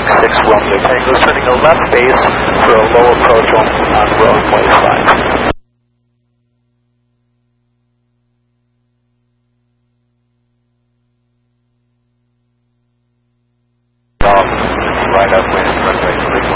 Quebec 6 Romeo Tango is turning a left base for a low approach on runway 5. Right upwind, runway